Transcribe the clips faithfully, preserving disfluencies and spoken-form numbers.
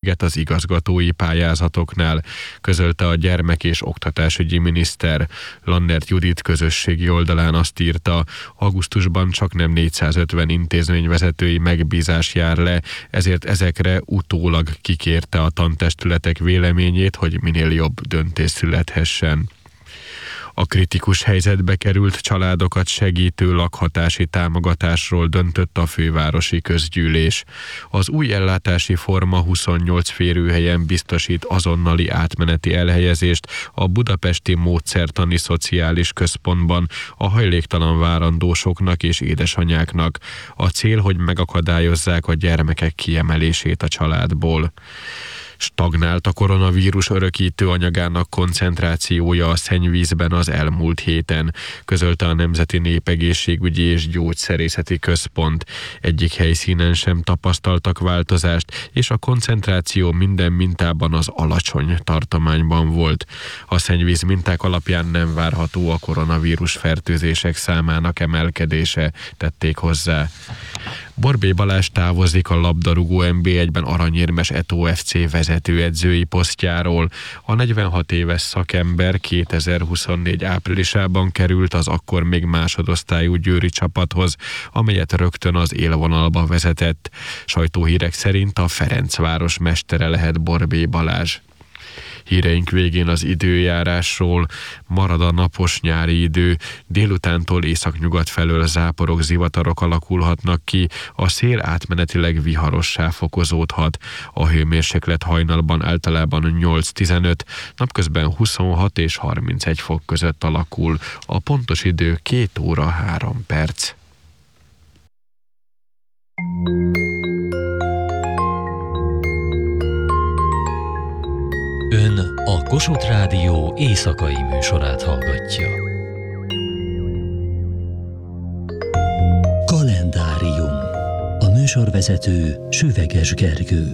többséget az igazgatói pályázatoknál, közölte a gyermek- és oktatásügyi miniszter. Lannert Judit közösségi oldalán azt írta, augusztusban csak nem négyszázötven intézményvezetői megbízás jár le, ezért ezekre utólag kikérte a tantestületek véleményét, hogy minél jobb döntés születhessen. A kritikus helyzetbe került családokat segítő lakhatási támogatásról döntött a fővárosi közgyűlés. Az új ellátási forma huszonnyolc férőhelyen biztosít azonnali átmeneti elhelyezést a budapesti módszertani szociális központban a hajléktalan várandósoknak és édesanyáknak. A cél, hogy megakadályozzák a gyermekek kiemelését a családból. Stagnált a koronavírus örökítő anyagának koncentrációja a szennyvízben az elmúlt héten, közölte a Nemzeti Népegészségügyi és Gyógyszerészeti Központ. Egyik helyszínen sem tapasztaltak változást, és a koncentráció minden mintában az alacsony tartományban volt. A szennyvíz minták alapján nem várható a koronavírus fertőzések számának emelkedése, tették hozzá. Borbély Balázs távozik a labdarúgó en bé egyben aranyérmes Eto ef cé vezetőedzői posztjáról. A negyvenhat éves szakember kétezer-huszonnégy áprilisában került az akkor még másodosztályú győri csapathoz, amelyet rögtön az élvonalba vezetett. Sajtóhírek szerint a Ferencváros mestere lehet Borbély Balázs. Híreink végén az időjárásról. Marad a napos nyári idő, délutántól északnyugat felől záporok, zivatarok alakulhatnak ki, a szél átmenetileg viharossá fokozódhat. A hőmérséklet hajnalban általában nyolc-tizenöt, napközben huszonhat és harmincegy fok között alakul. A pontos idő két óra három perc. Ön a Kossuth Rádió éjszakai műsorát hallgatja. Kalendárium. A műsorvezető Süveges Gergő.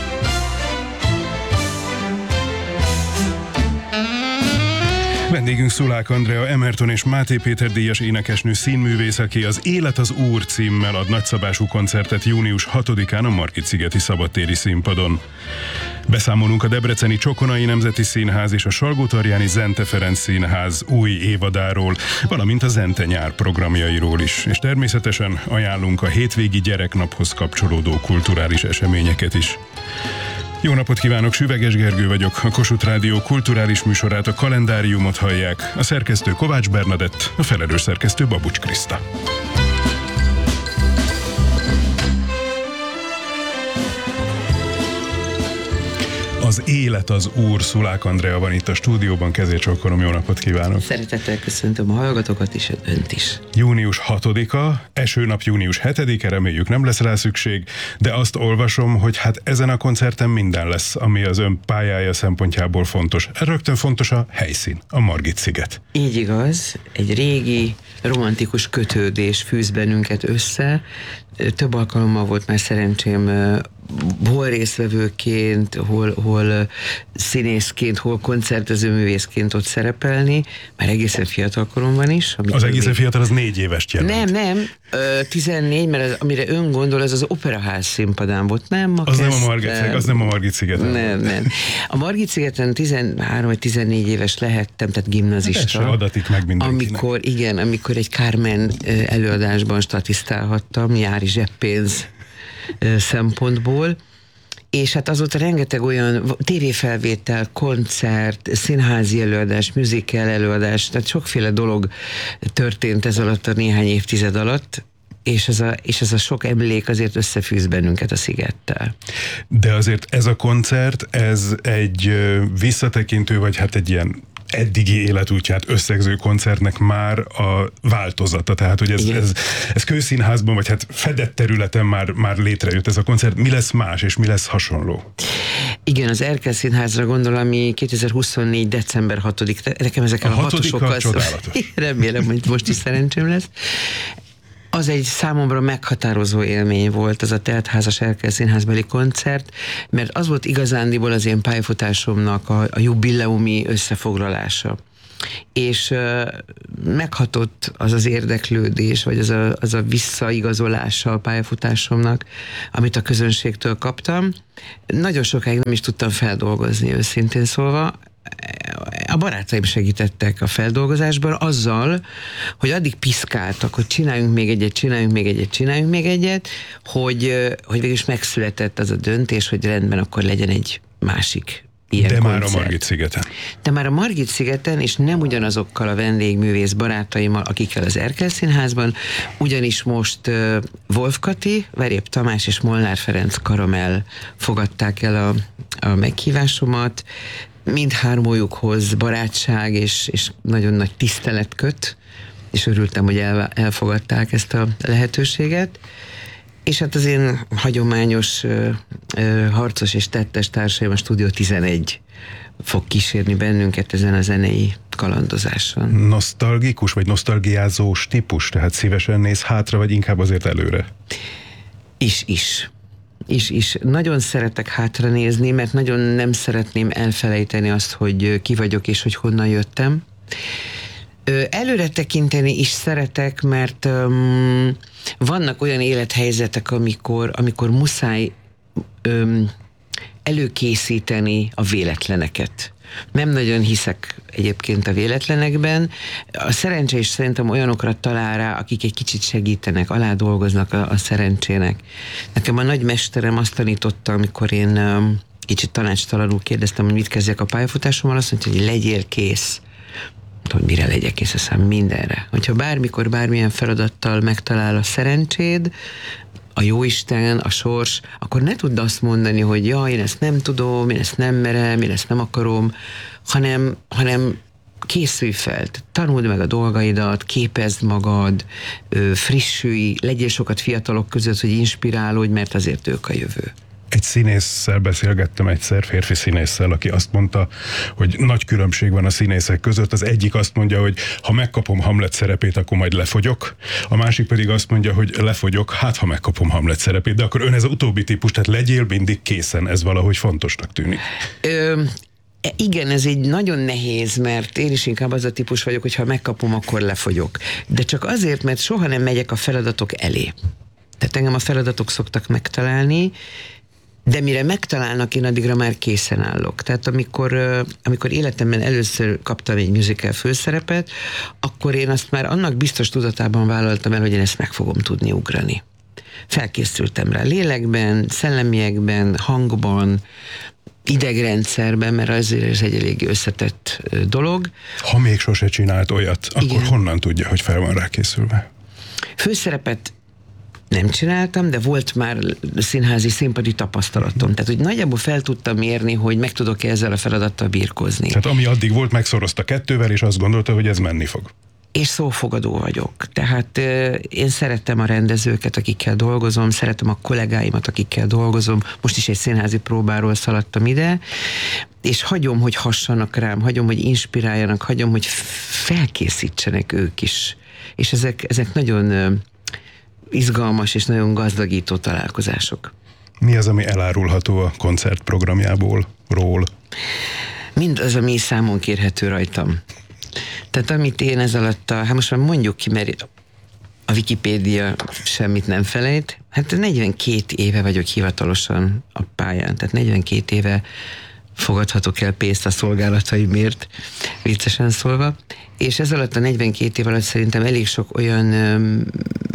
Vendégünk Szulák Andrea, Emerton és Máté Péter díjas énekesnő, színművész, aki az Élet az Úr címmel ad nagyszabású koncertet június hatodikán a Margitszigeti szabadtéri színpadon. Beszámolunk a debreceni Csokonai Nemzeti Színház és a Salgótarjáni Zente Ferenc Színház új évadáról, valamint a Zente nyár programjairól is, és természetesen ajánlunk a hétvégi gyereknaphoz kapcsolódó kulturális eseményeket is. Jó napot kívánok, Süveges Gergő vagyok, a Kossuth Rádió kulturális műsorát, a Kalendáriumot hallják, a szerkesztő Kovács Bernadett, a felelős szerkesztő Babucs Kriszta. Az Élet az Úr, Szulák Andrea van itt a stúdióban, kezét csókolom, jó napot kívánok! Szeretettel köszöntöm a hallgatókat is, önt is. június hatodika, esőnap június hetedike, reméljük nem lesz rá szükség, de azt olvasom, hogy hát ezen a koncerten minden lesz, ami az ön pályája szempontjából fontos. Rögtön fontos a helyszín, a Margit-sziget. Így igaz, egy régi, romantikus kötődés fűz bennünket össze. Több alkalommal volt már szerencsém hol résztvevőként, hol, hol színészként, hol koncertező művészként ott szerepelni, már egészen fiatal koromban is. Az egészen még... fiatal, az négy évest jelent. Nem, nem, tizennégy, mert az, amire ön gondol, az az Operaház színpadán volt, nem? Az nem a Margit-sziget, az nem a Margit-szigeten. Nem, nem. A Margit-szigeten tizenhárom vagy tizennégy éves lehettem, tehát gimnazista. Hát adatik meg mindenkinek. Amikor, igen, amikor egy Carmen előadásban statisztálhattam, nyári zseppénz szempontból, és hát azóta rengeteg olyan tévéfelvétel, koncert, színházi előadás, musical előadás, tehát sokféle dolog történt ez alatt a néhány évtized alatt, és ez a, és ez a sok emlék azért összefűz bennünket a szigettel. De azért ez a koncert, ez egy visszatekintő, vagy hát egy ilyen eddigi életútját összegző koncertnek már a változata. Tehát, hogy ez, ez, ez Kőszínházban, vagy hát fedett területen már, már létrejött ez a koncert. Mi lesz más, és mi lesz hasonló? Igen, az Erkel Színházra gondol, ami kétezer-huszonnégy. december hatodika. Nekem ezekkel a, a hatosokkal... Csodálatos. Remélem, hogy most is szerencsém lesz. Az egy számomra meghatározó élmény volt, az a teltházas Erkel Színházbeli koncert, mert az volt igazándiból az én pályafutásomnak a, a jubileumi összefoglalása. és uh, meghatott az az érdeklődés, vagy az a, az a visszaigazolása a pályafutásomnak, amit a közönségtől kaptam. Nagyon sokáig nem is tudtam feldolgozni, őszintén szólva. A barátaim segítettek a feldolgozásban azzal, hogy addig piszkáltak, hogy csináljunk még egyet, csináljunk még egyet, csináljunk még egyet, hogy, hogy végülis megszületett az a döntés, hogy rendben, akkor legyen egy másik ilyen De koncert. már a Margit-szigeten. De már a Margit-szigeten, és nem ugyanazokkal a vendégművész barátaimmal, akikkel az Erkel Színházban, ugyanis most uh, Wolf Kati, Verép Tamás és Molnár Ferenc Karamell fogadták el a, a meghívásomat. Mindhármójukhoz barátság és, és nagyon nagy tisztelet köt, és örültem, hogy el, elfogadták ezt a lehetőséget. És hát az én hagyományos ö, ö, harcos és tettes társaim, a Stúdió tizenegy fog kísérni bennünket ezen a zenei kalandozáson. Nosztalgikus vagy nosztalgiázós típus, tehát szívesen néz hátra, vagy inkább azért előre? Is, is. Is, is. Nagyon szeretek hátra nézni, mert nagyon nem szeretném elfelejteni azt, hogy ki vagyok és hogy honnan jöttem. Előre tekinteni is szeretek, mert um, vannak olyan élethelyzetek, amikor, amikor muszáj um, előkészíteni a véletleneket. Nem nagyon hiszek egyébként a véletlenekben. A szerencse is szerintem olyanokra talál rá, akik egy kicsit segítenek, aládolgoznak a, a szerencsének. Nekem a nagy mesterem azt tanította, amikor én um, kicsit tanácstalanul kérdeztem, hogy mit kezdjek a pályafutásommal, azt mondta, hogy legyél kész. Hogy mire legyek kész, aztán mindenre. Hogyha bármikor, bármilyen feladattal megtalál a szerencséd, a jóisten, a sors, akkor ne tudd azt mondani, hogy ja, én ezt nem tudom, én ezt nem merem, én ezt nem akarom, hanem, hanem készülj fel, tanuld meg a dolgaidat, képezd magad, frissülj, legyél sokat fiatalok között, hogy inspirálódj, mert azért ők a jövő. Egy színésszel beszélgettem egyszer, férfi színésszel, aki azt mondta, hogy nagy különbség van a színészek között. Az egyik azt mondja, hogy ha megkapom Hamlet szerepét, akkor majd lefogyok. A másik pedig azt mondja, hogy lefogyok, hát ha megkapom Hamlet szerepét. De akkor ön ez az utóbbi típus, tehát legyél mindig készen, ez valahogy fontosnak tűnik. Ö, igen, ez egy nagyon nehéz, mert én is inkább az a típus vagyok, hogy ha megkapom, akkor lefogyok. De csak azért, mert soha nem megyek a feladatok elé. Tehát engem a feladatok szoktak megtalálni, de mire megtalálnak, én addigra már készen állok. Tehát amikor, amikor életemben először kaptam egy musical főszerepet, akkor én azt már annak biztos tudatában vállaltam el, hogy én ezt meg fogom tudni ugrani. Felkészültem rá lélekben, szellemiekben, hangban, idegrendszerben, mert azért ez egy elég összetett dolog. Ha még sose csinált olyat, akkor Igen. honnan tudja, hogy fel van rá készülve? Főszerepet nem csináltam, de volt már színházi, színpadi tapasztalatom. Tehát, hogy nagyjából fel tudtam mérni, hogy meg tudok-e ezzel a feladattal birkózni. Tehát ami addig volt, megszorozta kettővel, és azt gondolta, hogy ez menni fog. És szófogadó vagyok. Tehát euh, én szerettem a rendezőket, akikkel dolgozom, szeretem a kollégáimat, akikkel dolgozom. Most is egy színházi próbáról szaladtam ide, és hagyom, hogy hassanak rám, hagyom, hogy inspiráljanak, hagyom, hogy felkészítsenek ők is. És ezek, ezek nagyon euh, izgalmas és nagyon gazdagító találkozások. Mi az, ami elárulható a koncertprogramjából, ról? Mind az, ami számon kérhető rajtam. Tehát amit én ez alatt, a, hát most már mondjuk ki, mert a Wikipédia semmit nem felejt, hát negyvenkét éve vagyok hivatalosan a pályán, tehát negyvenkét éve fogadhatok el pénzt a szolgálataimért, viccesen szólva, és ez alatt a negyvenkét év alatt szerintem elég sok olyan um,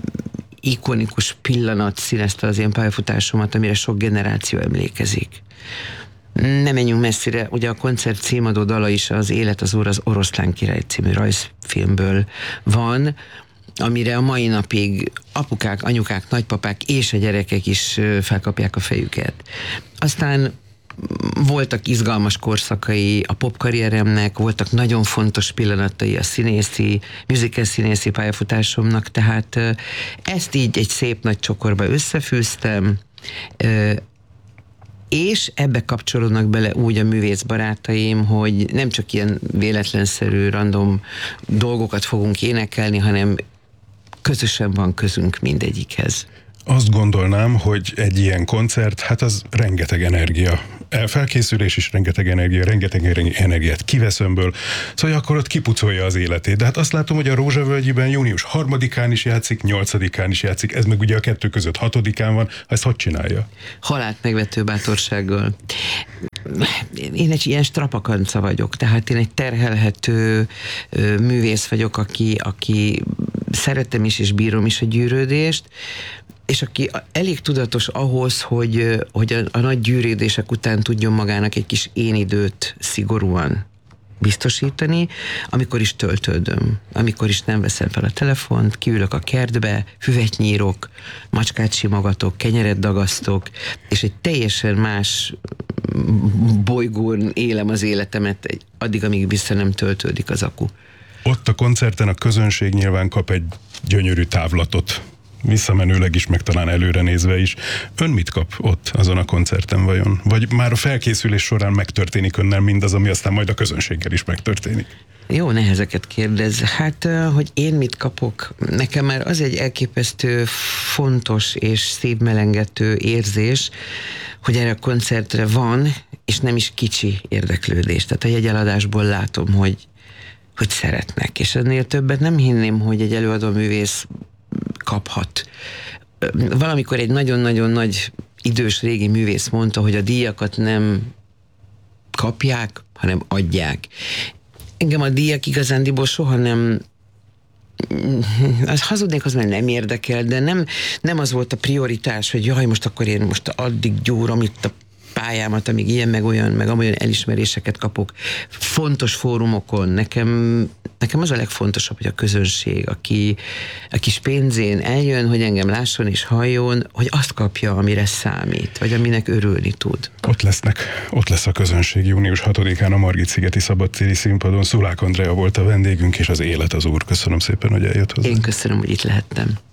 ikonikus pillanat színezte az én pályafutásomat, amire sok generáció emlékezik. Nem menjünk messzire, ugye a koncert címadó dala is az Élet az Úr az Oroszlán király című rajzfilmből van, amire a mai napig apukák, anyukák, nagypapák és a gyerekek is felkapják a fejüket. Aztán voltak izgalmas korszakai a popkarrieremnek, voltak nagyon fontos pillanatai a színészi, musical színészi pályafutásomnak, tehát ezt így egy szép nagy csokorba összefűztem, és ebbe kapcsolódnak bele úgy a művész barátaim, hogy nem csak ilyen véletlenszerű, random dolgokat fogunk énekelni, hanem közösen van közünk mindegyikhez. azt gondolnám, hogy egy ilyen koncert, hát az rengeteg energia. Felkészülés is rengeteg energia, rengeteg energiát kivesz önből, szóval akkor ott kipucolja az életét. De hát azt látom, hogy a Rózsavölgyiben június harmadikán is játszik, nyolcadikán is játszik, ez meg ugye a kettő között hatodikán van, ezt hogy csinálja? Halált megvető bátorsággal. Én egy ilyen strapakanca vagyok, tehát én egy terhelhető művész vagyok, aki, aki szeretem is és bírom is a gyűrődést, és aki elég tudatos ahhoz, hogy, hogy a, a nagy gyűrődések után tudjon magának egy kis én időt szigorúan biztosítani, amikor is töltődöm, amikor is nem veszem fel a telefont, kiülök a kertbe, füvet nyírok, macskát simogatok, kenyeret dagasztok, és egy teljesen más bolygón élem az életemet, addig, amíg vissza nem töltődik az akku. Ott a koncerten a közönség nyilván kap egy gyönyörű távlatot, visszamenőleg is, meg talán előre nézve is. Ön mit kap ott azon a koncerten vajon? Vagy már a felkészülés során megtörténik önnel mindaz, ami aztán majd a közönséggel is megtörténik? Jó, nehezeket kérdez. Hát, hogy én mit kapok? Nekem már az egy elképesztő fontos és szívmelengető érzés, hogy erre a koncertre van, és nem is kicsi érdeklődés. Tehát a jegyeladásból látom, hogy, hogy szeretnek. És ennél többet nem hinném, hogy egy előadóművész kaphat. Valamikor egy nagyon-nagyon nagy idős régi művész mondta, hogy a díjakat nem kapják, hanem adják. Engem a díjak igazándiból soha nem, az hazudnék, az már nem érdekel, de nem, nem az volt a prioritás, hogy jaj, most akkor én most addig gyúrom itt a pályámat, amíg ilyen, meg olyan, meg amolyan elismeréseket kapok fontos fórumokon. Nekem, nekem az a legfontosabb, hogy a közönség, aki a kis pénzén eljön, hogy engem lásson és halljon, hogy azt kapja, amire számít, vagy aminek örülni tud. Ott lesznek, ott lesz a közönség június hatodikán a Margit-szigeti szabadtéri színpadon. Szulák Andrea volt a vendégünk, és az Élet az Úr. Köszönöm szépen, hogy eljött hozzá. Én köszönöm, hogy itt lehettem.